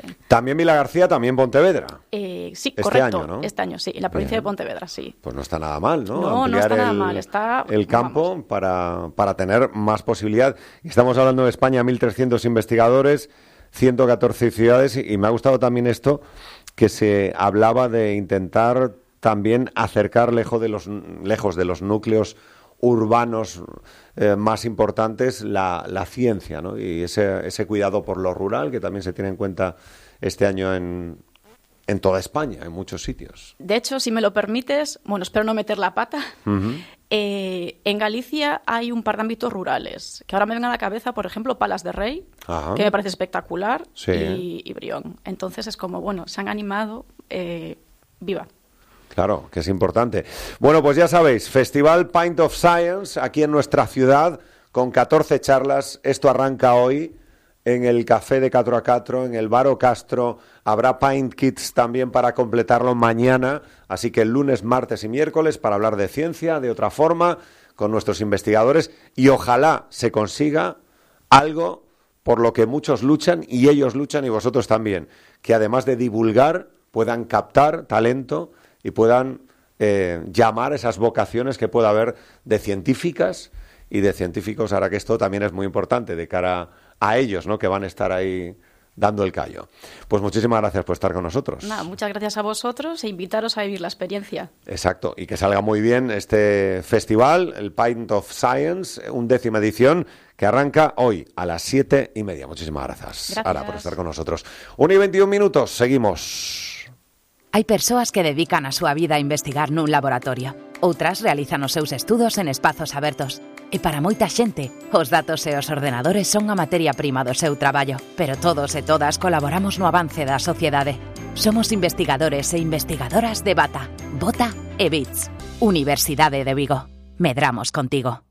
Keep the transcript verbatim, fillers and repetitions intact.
existen. También Vila García, también Pontevedra. Eh, sí, este correcto. Año, ¿no? Este año, sí, en la provincia Bien. de Pontevedra, sí. Pues no está nada mal, ¿no? No, Ampliar no está nada el, mal. Está, el campo vamos. para, para tener más posibilidad. Estamos hablando de España, mil trescientos investigadores, ciento catorce ciudades, y, y me ha gustado también esto, que se hablaba de intentar también acercar lejos de los, lejos de los núcleos urbanos eh, más importantes la, la ciencia, ¿no? Y ese, ese cuidado por lo rural, que también se tiene en cuenta este año en, en toda España, en muchos sitios. De hecho, si me lo permites, bueno, espero no meter la pata, uh-huh. eh, en Galicia hay un par de ámbitos rurales, que ahora me ven a la cabeza, por ejemplo, Palas de Rey, Ajá. que me parece espectacular, sí. y, y Brión. Entonces es como, bueno, se han animado, eh, viva. Claro, que es importante. Bueno, pues ya sabéis, Festival Pint of Science, aquí en nuestra ciudad, con catorce charlas. Esto arranca hoy en el Café de Catro a Catro, en el Bar O Castro. Habrá Pint Kits también para completarlo mañana. Así que el lunes, martes y miércoles para hablar de ciencia, de otra forma, con nuestros investigadores. Y ojalá se consiga algo por lo que muchos luchan, y ellos luchan y vosotros también. Que además de divulgar, puedan captar talento y puedan eh, llamar esas vocaciones que pueda haber de científicas y de científicos, ahora que esto también es muy importante de cara a ellos, ¿no?, que van a estar ahí dando el callo. Pues muchísimas gracias por estar con nosotros. Nada, muchas gracias a vosotros e invitaros a vivir la experiencia. Exacto, y que salga muy bien este festival, el Pint of Science, undécima edición, que arranca hoy a las siete y media. Muchísimas gracias, gracias. Ara, por estar con nosotros. Una y veintiún minutos, seguimos. Hai persoas que dedican a súa vida a investigar nun laboratorio. Outras realizan os seus estudos en espazos abertos. E para moita xente, os datos e os ordenadores son a materia prima do seu traballo. Pero todos e todas colaboramos no avance da sociedade. Somos investigadores e investigadoras de Bata, Bota e Bits. Universidade de Vigo. Medramos contigo.